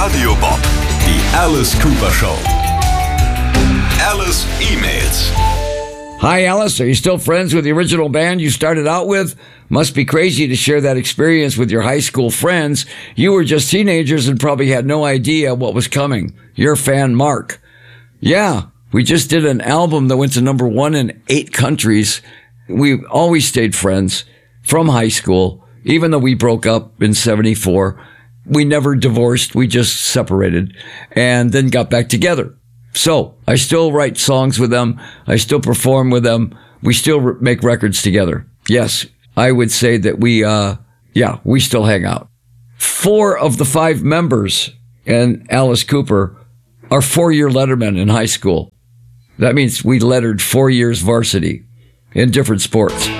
Radio Bob, die Alice Cooper Show. Alice E-Mails. Hi, Alice. Are you still friends with the original band you started out with? Must be crazy to share that experience with your high school friends. You were just teenagers and probably had no idea what was coming. Your fan, Mark. Yeah, we just did an album that went to #1 in 8 countries. We always stayed friends from high school, even though we broke up in 74. We never divorced. We just separated and then got back together. So I still write songs with them. I still perform with them. We still make records together. Yes, I would say that we still hang out. 4 of the 5 members and Alice Cooper are 4-year lettermen in high school. That means we lettered 4 years varsity in different sports.